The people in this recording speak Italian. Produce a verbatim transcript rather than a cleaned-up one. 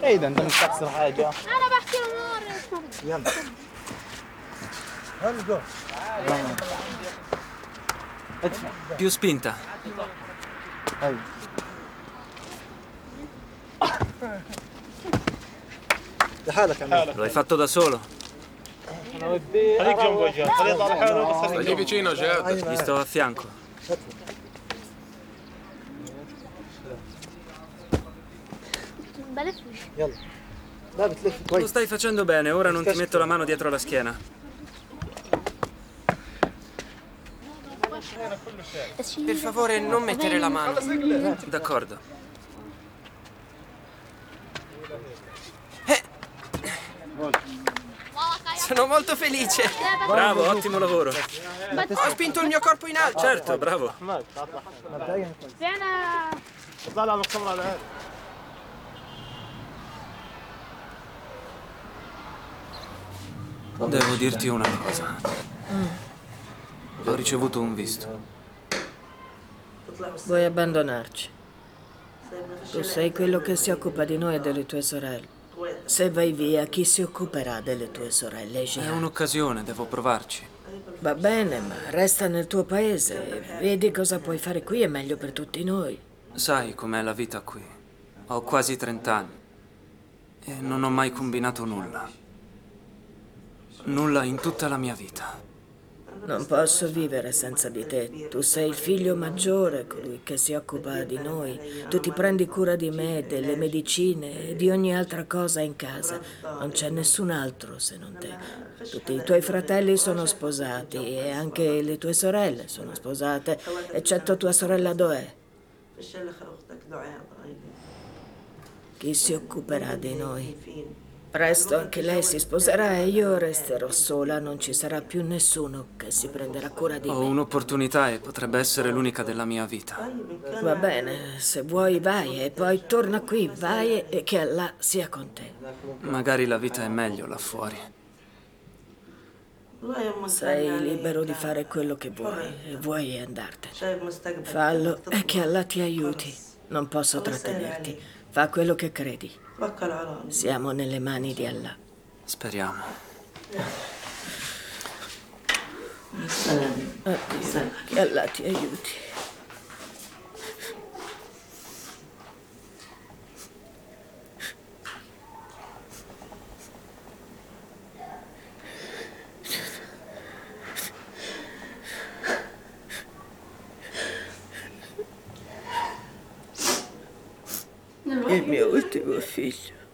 ايه ده انت مش تخسر حاجه. انا بحكي له يلا هنقول ادفع. Più spinta. ايوه لحالك يا عمي. Lo hai fatto da solo? انا ودي خليك جنب وجهك، خليه يطلع لحاله بس خليك Stai vicino, Jed. Gli sto a fianco. بلف. يلا لا بتلف Lo كويس. stai facendo bene, ora non ti metto la mano dietro la schiena. Per favore, non mettere la mano. D'accordo. Sono molto felice. Bravo, ottimo lavoro. Ho spinto il mio corpo in alto. Certo, bravo. مبدئيا كويس. فينا اطلع على الكاميرا على هذا. Devo dirti una cosa. Ho ricevuto un visto. Vuoi abbandonarci? Tu sei quello che si occupa di noi e delle tue sorelle. Se vai via, chi si occuperà delle tue sorelle, È Jean? un'occasione, devo provarci. Va bene, ma resta nel tuo paese e vedi cosa puoi fare qui, è meglio per tutti noi. Sai com'è la vita qui. Ho quasi trent'anni e non ho mai combinato nulla. Nulla in tutta la mia vita. Non posso vivere senza di te. Tu sei il figlio maggiore, colui che si occupa di noi. Tu ti prendi cura di me, delle medicine e di ogni altra cosa in casa. Non c'è nessun altro se non te. Tutti i tuoi fratelli sono sposati e anche le tue sorelle sono sposate, eccetto tua sorella Doè. Chi si occuperà di noi? Presto anche lei si sposerà e io resterò sola, non ci sarà più nessuno che si prenderà cura di Ho me. un'opportunità e potrebbe essere l'unica della mia vita. Va bene, se vuoi vai e poi torna qui, vai e che Allah sia con te. Magari la vita è meglio là fuori. Sei libero di fare quello che vuoi e vuoi andartene. Fallo e che Allah ti aiuti. Non posso trattenerti. Fa quello che credi. Siamo nelle mani di Allah. Speriamo. Addio, che Allah ti aiuti. Il mio ultimo figlio.